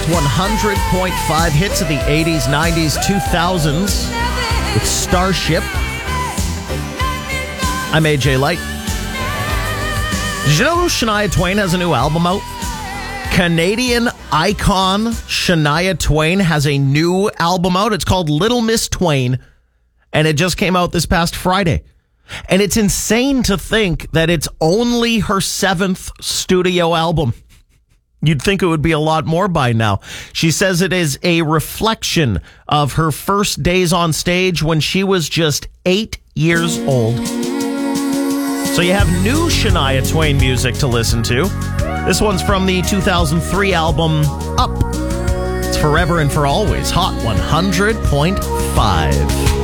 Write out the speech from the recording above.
100.5 hits of the 80s, 90s, 2000s with Starship. I'm AJ Light. Did you know Shania Twain has a new album out? Canadian icon Shania Twain has a new album out. It's called Little Miss Twain, and it just came out this past Friday. And it's insane to think that it's only her 7th studio album. You'd think it would be a lot more by now. She says it is a reflection of her first days on stage when she was just 8 years old. So you have new Shania Twain music to listen to. This one's from the 2003 album Up. It's Forever and for Always, Hot 100.5.